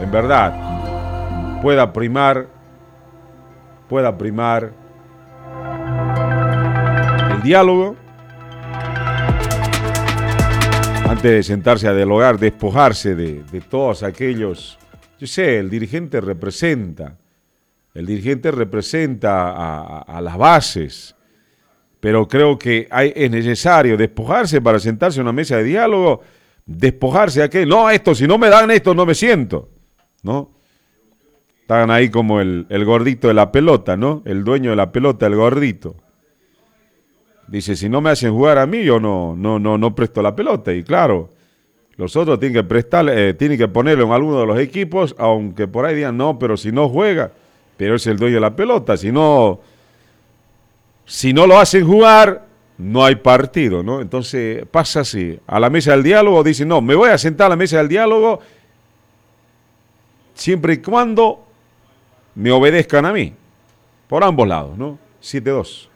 en verdad pueda primar el diálogo antes de sentarse a dialogar, despojarse de todos aquellos. Yo sé, el dirigente representa a las bases, pero creo que es necesario despojarse para sentarse a una mesa de diálogo, despojarse de aquel, no, esto, si no me dan esto, no me siento, ¿no? Están ahí como el gordito de la pelota, ¿no? El dueño de la pelota, el gordito. Dice, si no me hacen jugar a mí, yo no presto la pelota. Y claro, los otros tienen que ponerlo en alguno de los equipos, aunque por ahí digan, no, pero si no juega, pero es el dueño de la pelota. Si no lo hacen jugar, no hay partido, ¿no? Entonces pasa así. A la mesa del diálogo dicen, no, me voy a sentar a la mesa del diálogo siempre y cuando me obedezcan a mí. Por ambos lados, ¿no? 7-2.